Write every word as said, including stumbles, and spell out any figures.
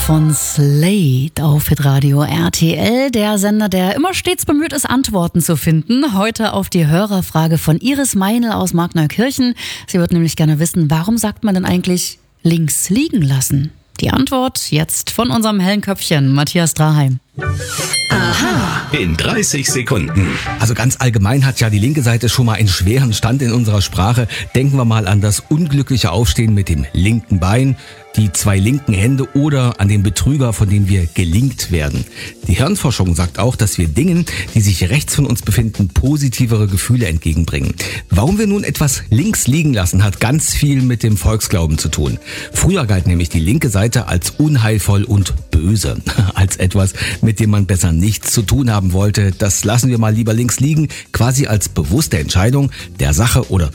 Von Slate auf Hitradio R T L, der Sender, der immer stets bemüht ist, Antworten zu finden. Heute auf die Hörerfrage von Iris Meinl aus Markneukirchen. Sie wird nämlich gerne wissen, warum sagt man denn eigentlich links liegen lassen? Die Antwort jetzt von unserem hellen Köpfchen, Matthias Draheim. Aha. In dreißig Sekunden. Also ganz allgemein hat ja die linke Seite schon mal einen schweren Stand in unserer Sprache. Denken wir mal an das unglückliche Aufstehen mit dem linken Bein, die zwei linken Hände oder an den Betrüger, von dem wir gelingt werden. Die Hirnforschung sagt auch, dass wir Dingen, die sich rechts von uns befinden, positivere Gefühle entgegenbringen. Warum wir nun etwas links liegen lassen, hat ganz viel mit dem Volksglauben zu tun. Früher galt nämlich die linke Seite als unheilvoll und böse, als etwas, mit dem man besser nichts zu tun haben wollte. Das lassen wir mal lieber links liegen, quasi als bewusste Entscheidung der Sache oder